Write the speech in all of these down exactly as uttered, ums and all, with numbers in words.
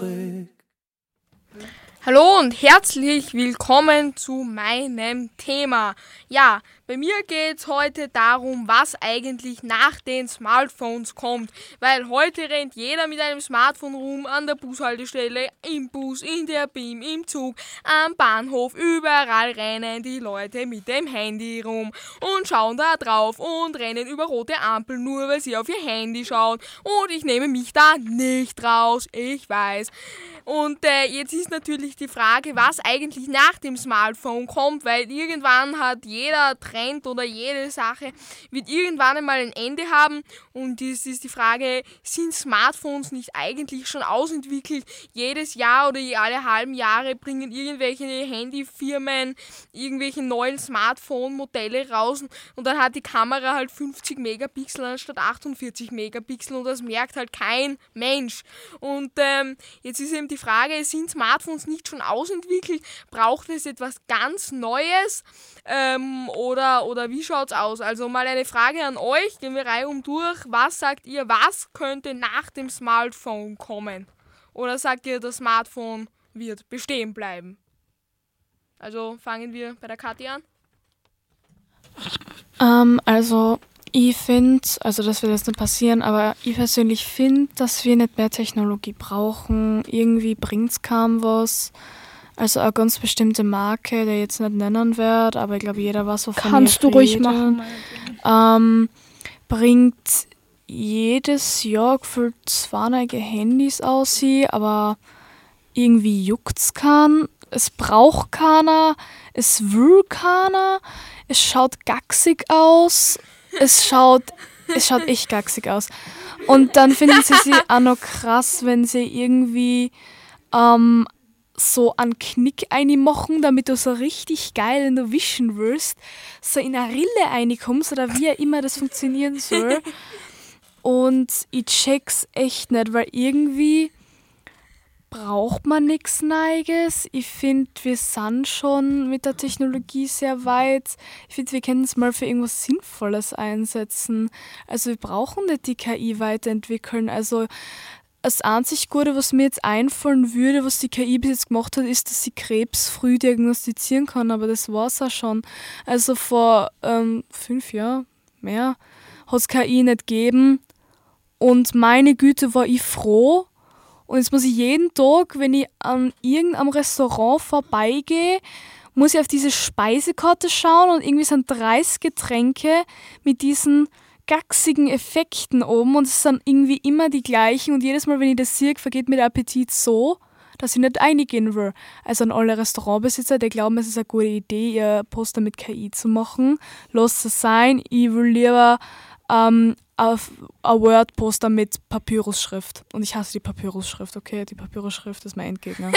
traurig. Hallo und herzlich willkommen zu meinem Thema. Ja, bei mir geht es heute darum, was eigentlich nach den Smartphones kommt. Weil heute rennt jeder mit einem Smartphone rum, an der Bushaltestelle, im Bus, in der B I M, im Zug, am Bahnhof. Überall rennen die Leute mit dem Handy rum und schauen da drauf und rennen über rote Ampeln, nur weil sie auf ihr Handy schauen. Und ich nehme mich da nicht raus, ich weiß. Und äh, jetzt ist natürlich die Frage, was eigentlich nach dem Smartphone kommt, weil irgendwann hat jeder Trend oder jede Sache wird irgendwann einmal ein Ende haben. Und es ist die Frage, sind Smartphones nicht eigentlich schon ausentwickelt? Jedes Jahr oder alle halben Jahre bringen irgendwelche Handyfirmen irgendwelche neuen Smartphone-Modelle raus und dann hat die Kamera halt fünfzig Megapixel anstatt achtundvierzig Megapixel und das merkt halt kein Mensch. Und ähm, jetzt ist eben die Frage, sind Smartphones nicht schon ausentwickelt? Braucht es etwas ganz Neues? Ähm, oder, oder wie schaut's aus? Also mal eine Frage an euch, gehen wir Reihe um durch. Was sagt ihr, was könnte nach dem Smartphone kommen? Oder sagt ihr, das Smartphone wird bestehen bleiben? Also fangen wir bei der Kathi an. Ähm, also ich finde, also das wird jetzt nicht passieren, aber ich persönlich finde, dass wir nicht mehr Technologie brauchen. Irgendwie bringt es kaum was. Also eine ganz bestimmte Marke, die ich jetzt nicht nennen werde, aber ich glaube, jeder weiß, wovon Kannst ich du rede. ruhig machen. Ähm, bringt jedes Jahr gefühlt zwei neue Handys aus, aber irgendwie juckt's keinen. Es braucht keiner, es will keiner, es schaut gacksig aus, es schaut, es schaut echt gacksig aus. Und dann finden sie sie auch noch krass, wenn sie irgendwie ähm, so einen Knick einmachen, damit du so richtig geil, wenn du wischen willst, so in eine Rille reinkommst oder wie auch immer das funktionieren soll. Und ich check's echt nicht, weil irgendwie braucht man nichts Neues. Ich finde, wir sind schon mit der Technologie sehr weit. Ich finde, wir können es mal für irgendwas Sinnvolles einsetzen. Also wir brauchen nicht die K I weiterentwickeln. Also das einzig Gute, was mir jetzt einfallen würde, was die K I bis jetzt gemacht hat, ist, dass sie Krebs früh diagnostizieren kann. Aber das war's auch schon. Also vor ähm, fünf Jahren, mehr, hat es K I nicht gegeben. Und meine Güte, war ich froh. Und jetzt muss ich jeden Tag, wenn ich an irgendeinem Restaurant vorbeigehe, muss ich auf diese Speisekarte schauen und irgendwie sind dreißig Getränke mit diesen gacksigen Effekten oben und es sind irgendwie immer die gleichen und jedes Mal, wenn ich das sehe, vergeht mir der Appetit so, dass ich nicht reingehen will. Also an alle Restaurantbesitzer, die glauben, es ist eine gute Idee, ihr Poster mit K I zu machen. Lasst es sein, ich will lieber ähm, auf ein Word-Poster mit Papyrusschrift. Und ich hasse die Papyrusschrift, okay? Die Papyrusschrift ist mein Endgegner.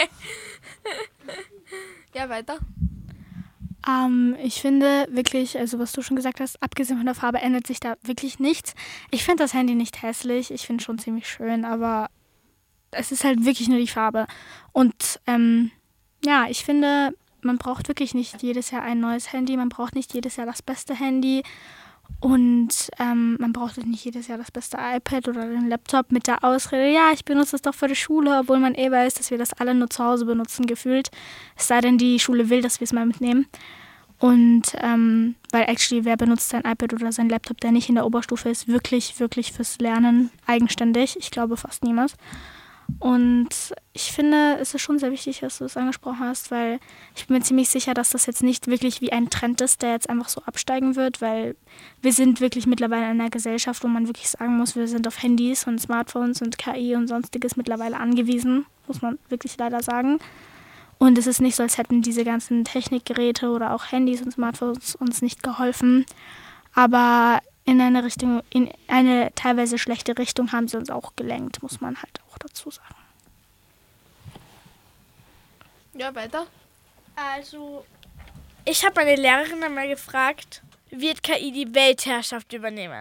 Ja, weiter. Ähm, ich finde wirklich, also was du schon gesagt hast, abgesehen von der Farbe ändert sich da wirklich nichts. Ich finde das Handy nicht hässlich, ich finde es schon ziemlich schön, aber es ist halt wirklich nur die Farbe. Und ähm, ja, ich finde, man braucht wirklich nicht jedes Jahr ein neues Handy, man braucht nicht jedes Jahr das beste Handy. Und ähm, man braucht nicht jedes Jahr das beste iPad oder den Laptop mit der Ausrede, ja, ich benutze das doch für die Schule, obwohl man eh weiß, dass wir das alle nur zu Hause benutzen, gefühlt. Es sei denn, die Schule will, dass wir es mal mitnehmen. Und ähm, weil actually, wer benutzt sein iPad oder sein Laptop, der nicht in der Oberstufe ist, wirklich, wirklich fürs Lernen eigenständig? Ich glaube fast niemand. Und ich finde, es ist schon sehr wichtig, dass du es angesprochen hast, weil ich bin mir ziemlich sicher, dass das jetzt nicht wirklich wie ein Trend ist, der jetzt einfach so absteigen wird, weil wir sind wirklich mittlerweile in einer Gesellschaft, wo man wirklich sagen muss, wir sind auf Handys und Smartphones und K I und sonstiges mittlerweile angewiesen, muss man wirklich leider sagen. Und es ist nicht so, als hätten diese ganzen Technikgeräte oder auch Handys und Smartphones uns nicht geholfen, aber in eine Richtung, in eine teilweise schlechte Richtung haben sie uns auch gelenkt, muss man halt auch dazu sagen. Ja, weiter. Also, ich habe meine Lehrerin einmal gefragt, wird K I die Weltherrschaft übernehmen?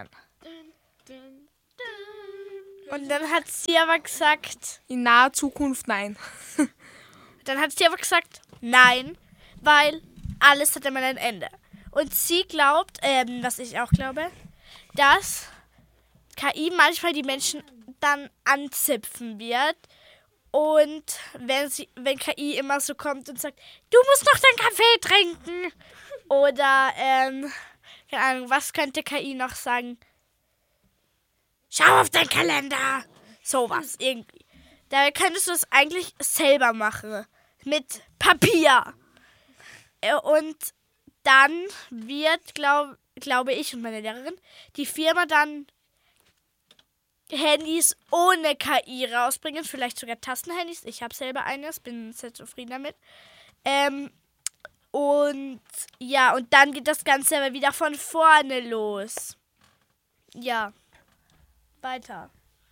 Und dann hat sie aber gesagt, In naher Zukunft nein. dann hat sie aber gesagt, nein, weil alles hat einmal ein Ende. Und sie glaubt, ähm, was ich auch glaube, dass K I manchmal die Menschen dann anzipfen wird Und wenn, sie, wenn K I immer so kommt und sagt, du musst noch deinen Kaffee trinken. Oder, ähm, keine Ahnung, was könnte K I noch sagen? Schau auf deinen Kalender. Sowas, irgendwie. Da könntest du es eigentlich selber machen. Mit Papier. Und dann wird, glaube glaube ich und meine Lehrerin, die Firma dann Handys ohne K I rausbringen. Vielleicht sogar Tastenhandys. Ich habe selber eines, bin sehr zufrieden damit. Ähm, und ja, und dann geht das Ganze aber wieder von vorne los. Ja. Weiter.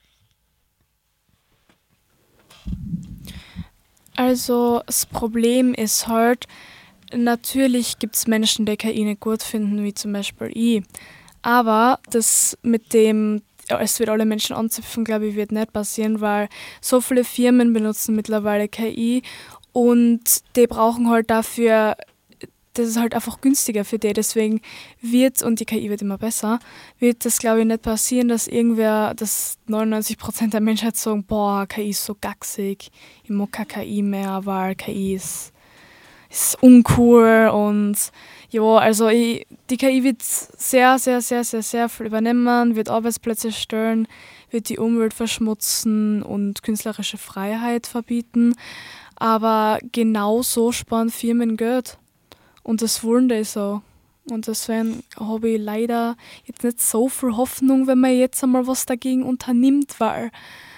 Also das Problem ist halt, natürlich gibt es Menschen, die K I nicht gut finden, wie zum Beispiel ich. Aber das mit dem, es wird alle Menschen anzapfen, glaube ich, wird nicht passieren, weil so viele Firmen benutzen mittlerweile K I und die brauchen halt dafür, das ist halt einfach günstiger für die. Deswegen wird, und die K I wird immer besser, wird das, glaube ich, nicht passieren, dass irgendwer, dass neunundneunzig Prozent der Menschheit sagen, boah, K I ist so gaxig, ich mag keine K I mehr, weil K I ist, ist uncool und ja, also ich, die K I wird sehr, sehr, sehr, sehr, sehr viel übernehmen, wird Arbeitsplätze stellen, wird die Umwelt verschmutzen und künstlerische Freiheit verbieten, aber genauso sparen Firmen Geld. Und das wollen die so. Und deswegen habe ich leider jetzt nicht so viel Hoffnung, wenn man jetzt einmal was dagegen unternimmt, weil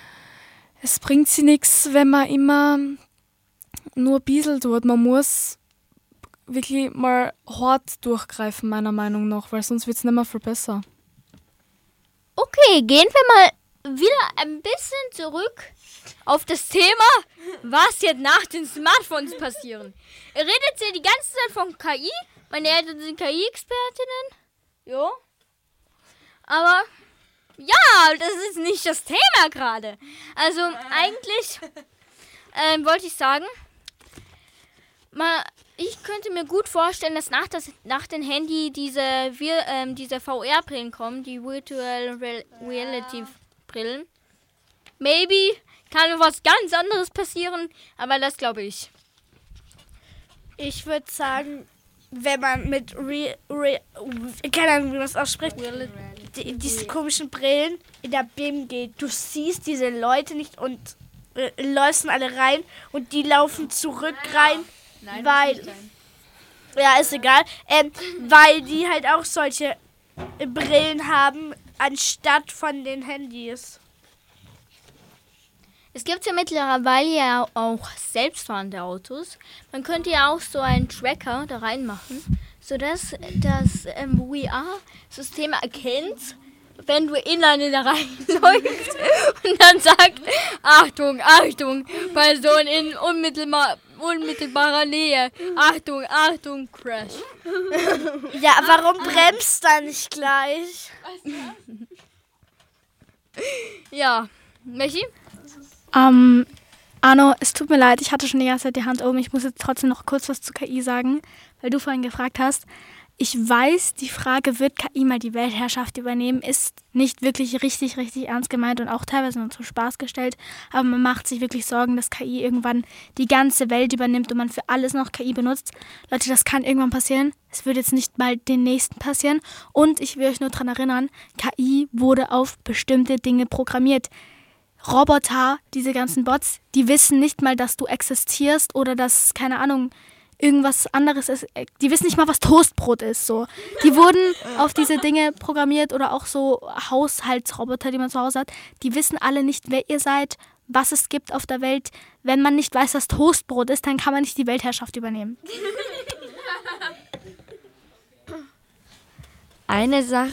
es bringt sich nichts, wenn man immer nur ein bisschen tut. Man muss wirklich mal hart durchgreifen, meiner Meinung nach, weil sonst wird es nicht mehr viel besser. Okay, gehen wir mal wieder ein bisschen zurück auf das Thema, was jetzt nach den Smartphones passieren. Ihr redet ja die ganze Zeit von K I. Meine Eltern sind K I-Expertinnen. Jo. Aber ja, das ist nicht das Thema gerade. Also eigentlich ähm, wollte ich sagen, mal, ich könnte mir gut vorstellen, dass nach, das, nach dem Handy diese, wir, ähm, diese V R-Brillen kommen, die Virtual Real- Reality-Brillen. Maybe kann was ganz anderes passieren, aber das glaube ich. Ich würde sagen, wenn man mit Re, Re, keine Ahnung, wie man es ausspricht, die, diese komischen Brillen in der B I M geht, du siehst diese Leute nicht und äh, läufst alle rein und die laufen zurück rein, Nein, weil, ja, ist egal, ähm, weil die halt auch solche Brillen haben, anstatt von den Handys. Es gibt ja mittlerweile ja auch selbstfahrende Autos. Man könnte ja auch so einen Tracker da reinmachen, sodass das ähm, V R-System erkennt, wenn du in eine da reinläufst und dann sagt, Achtung, Achtung, Person in unmittelbar, unmittelbarer Nähe, Achtung, Achtung, Crash. Ja, warum bremst da nicht gleich? Ja, Michi? Ähm, Arno, es tut mir leid, ich hatte schon die ganze Zeit die Hand oben. Ich muss jetzt trotzdem noch kurz was zu K I sagen, weil du vorhin gefragt hast. Ich weiß, die Frage, wird K I mal die Weltherrschaft übernehmen, ist nicht wirklich richtig, richtig ernst gemeint und auch teilweise nur zum Spaß gestellt. Aber man macht sich wirklich Sorgen, dass K I irgendwann die ganze Welt übernimmt und man für alles noch K I benutzt. Leute, das kann irgendwann passieren. Es wird jetzt nicht mal den nächsten passieren. Und ich will euch nur daran erinnern, K I wurde auf bestimmte Dinge programmiert. Roboter, diese ganzen Bots, die wissen nicht mal, dass du existierst oder dass, keine Ahnung, irgendwas anderes ist. Die wissen nicht mal, was Toastbrot ist. So. Die wurden auf diese Dinge programmiert oder auch so Haushaltsroboter, die man zu Hause hat. Die wissen alle nicht, wer ihr seid, was es gibt auf der Welt. Wenn man nicht weiß, was Toastbrot ist, dann kann man nicht die Weltherrschaft übernehmen. Eine Sache,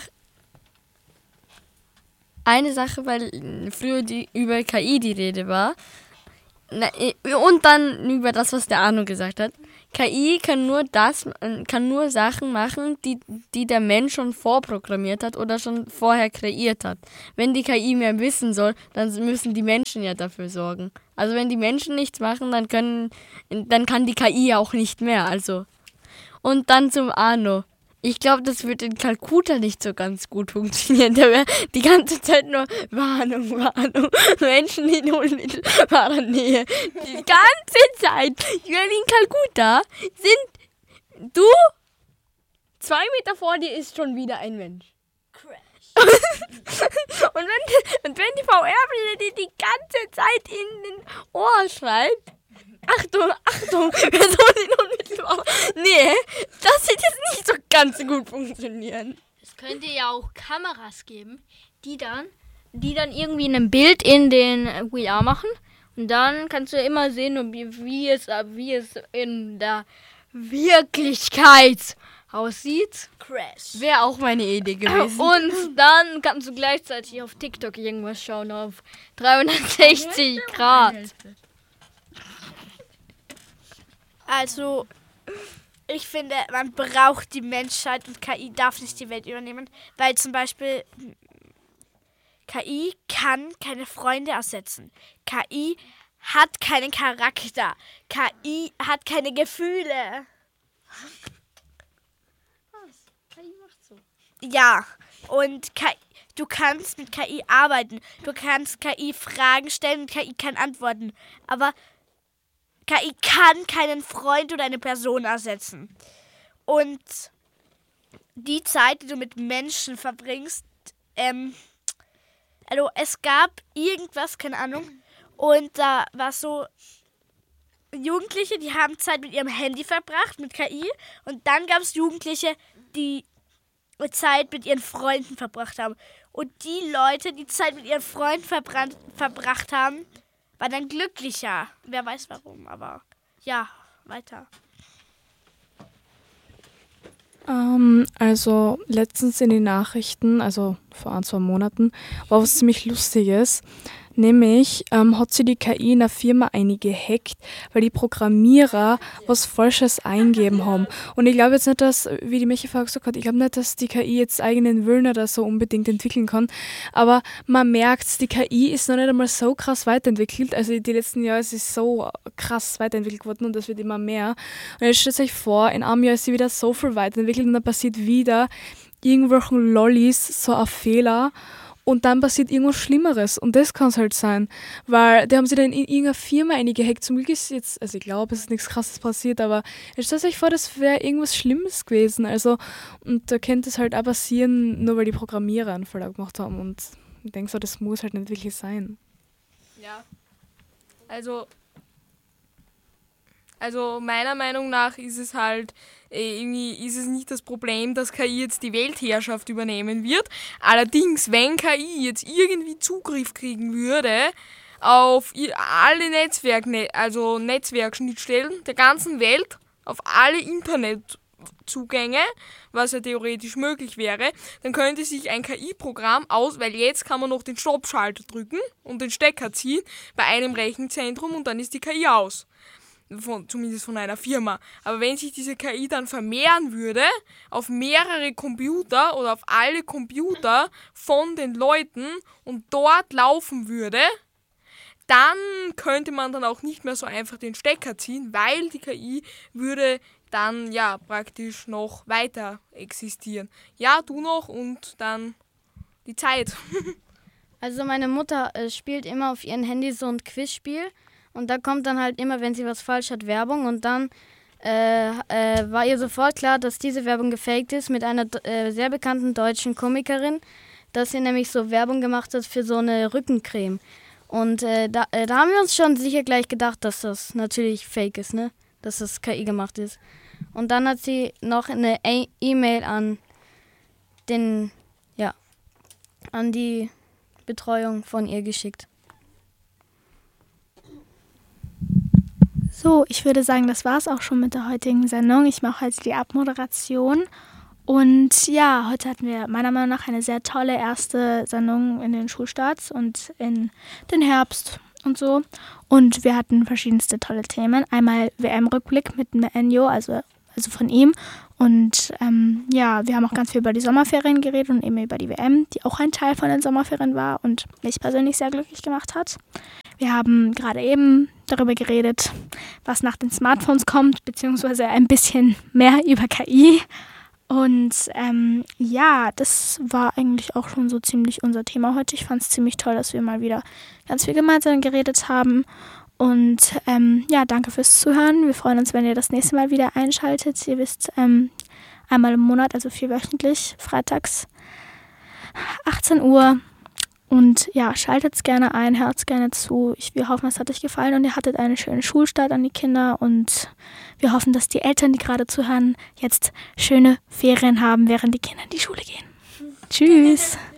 eine Sache, weil früher die, über K I die Rede war, na, und dann über das, was der Arno gesagt hat. K I kann nur das, kann nur Sachen machen, die, die der Mensch schon vorprogrammiert hat oder schon vorher kreiert hat. Wenn die K I mehr wissen soll, dann müssen die Menschen ja dafür sorgen. Also wenn die Menschen nichts machen, dann können, dann kann die K I ja auch nicht mehr. Also. Und dann zum Arno. Ich glaube, das wird in Kalkutta nicht so ganz gut funktionieren. Da wäre die ganze Zeit nur Warnung, Warnung. Menschen in unmittelbarer Nähe. Die ganze Zeit. Ich meine, in Kalkutta sind du zwei Meter vor dir ist schon wieder ein Mensch. Crash. und, wenn, und wenn die V R-Brille dir die ganze Zeit in den Ohr schreibt, Achtung, Achtung, Person in unmittelbar. Nee, das wird jetzt nicht so ganz gut funktionieren. Es könnte ja auch Kameras geben, die dann, die dann irgendwie ein Bild in den V R machen. Und dann kannst du immer sehen, wie, wie, es, wie es in der Wirklichkeit aussieht. Crash. Wäre auch meine Idee gewesen. Und dann kannst du gleichzeitig auf TikTok irgendwas schauen, auf dreihundertsechzig Grad. Also, ich finde, man braucht die Menschheit und K I darf nicht die Welt übernehmen, weil zum Beispiel K I kann keine Freunde ersetzen. K I hat keinen Charakter. K I hat keine Gefühle. Was? K I macht so. Ja, und K I, du kannst mit K I arbeiten. Du kannst K I Fragen stellen und K I kann antworten. Aber K I kann keinen Freund oder eine Person ersetzen. Und die Zeit, die du mit Menschen verbringst, ähm, also es gab irgendwas, keine Ahnung, und da war so Jugendliche, die haben Zeit mit ihrem Handy verbracht, mit K I, und dann gab es Jugendliche, die Zeit mit ihren Freunden verbracht haben. Und die Leute, die Zeit mit ihren Freunden verbrannt, verbracht haben, war dann glücklicher. Wer weiß warum, aber ja, weiter. Ähm, also letztens in den Nachrichten, also vor ein, zwei Monaten, war was ziemlich Lustiges. Nämlich ähm, hat sie die K I in der Firma eingehackt, weil die Programmierer was Falsches eingeben haben. Und ich glaube jetzt nicht, dass, wie die Michi vorher gesagt hat, ich glaube nicht, dass die K I jetzt eigenen Willen oder so unbedingt entwickeln kann. Aber man merkt, die K I ist noch nicht einmal so krass weiterentwickelt. Also die letzten Jahre ist sie so krass weiterentwickelt worden und das wird immer mehr. Und jetzt stellt euch vor, in einem Jahr ist sie wieder so viel weiterentwickelt und dann passiert wieder irgendwelchen Lollis so ein Fehler. Und dann passiert irgendwas Schlimmeres. Und das kann es halt sein. Weil die haben sich dann in irgendeiner Firma eingehackt. Zum Glück ist jetzt, also ich glaube, es ist nichts Krasses passiert, aber jetzt stellt euch vor, das wäre irgendwas Schlimmes gewesen. Also, und da könnte es halt auch passieren, nur weil die Programmierer einen Fehler gemacht haben. Und ich denke so, das muss halt nicht wirklich sein. Ja. Also, also meiner Meinung nach ist es halt, äh, irgendwie ist es nicht das Problem, dass K I jetzt die Weltherrschaft übernehmen wird. Allerdings, wenn K I jetzt irgendwie Zugriff kriegen würde auf alle Netzwerk, also Netzwerkschnittstellen der ganzen Welt, auf alle Internetzugänge, was ja theoretisch möglich wäre, dann könnte sich ein K I-Programm aus, weil jetzt kann man noch den Stoppschalter drücken und den Stecker ziehen bei einem Rechenzentrum und dann ist die K I aus. Von, zumindest von einer Firma. Aber wenn sich diese K I dann vermehren würde auf mehrere Computer oder auf alle Computer von den Leuten und dort laufen würde, dann könnte man dann auch nicht mehr so einfach den Stecker ziehen, weil die K I würde dann ja praktisch noch weiter existieren. Ja, du noch und dann die Zeit. Also meine Mutter äh, spielt immer auf ihrem Handy so ein Quizspiel. Und da kommt dann halt immer, wenn sie was falsch hat, Werbung. Und dann äh, äh, war ihr sofort klar, dass diese Werbung gefaked ist mit einer äh, sehr bekannten deutschen Komikerin, dass sie nämlich so Werbung gemacht hat für so eine Rückencreme. Und äh, da, äh, da haben wir uns schon sicher gleich gedacht, dass das natürlich fake ist, ne? Dass das K I gemacht ist. Und dann hat sie noch eine e- E-Mail an den, ja, an die Betreuung von ihr geschickt. So, ich würde sagen, das war es auch schon mit der heutigen Sendung. Ich mache heute die Abmoderation. Und ja, heute hatten wir meiner Meinung nach eine sehr tolle erste Sendung in den Schulstarts und in den Herbst und so. Und wir hatten verschiedenste tolle Themen. Einmal W M-Rückblick mit Enjo, also, also von ihm. Und ähm, ja, wir haben auch ganz viel über die Sommerferien geredet und eben über die W M, die auch ein Teil von den Sommerferien war und mich persönlich sehr glücklich gemacht hat. Wir haben gerade eben darüber geredet, was nach den Smartphones kommt, beziehungsweise ein bisschen mehr über K I. Und ähm, ja, das war eigentlich auch schon so ziemlich unser Thema heute. Ich fand es ziemlich toll, dass wir mal wieder ganz viel gemeinsam geredet haben. Und ähm, ja, danke fürs Zuhören. Wir freuen uns, wenn ihr das nächste Mal wieder einschaltet. Ihr wisst, ähm, einmal im Monat, also vierwöchentlich, freitags, achtzehn Uhr. Und ja, schaltet's gerne ein, hört's gerne zu. Ich, wir hoffen, es hat euch gefallen und ihr hattet einen schönen Schulstart an die Kinder. Und wir hoffen, dass die Eltern, die gerade zuhören, jetzt schöne Ferien haben, während die Kinder in die Schule gehen. Tschüss!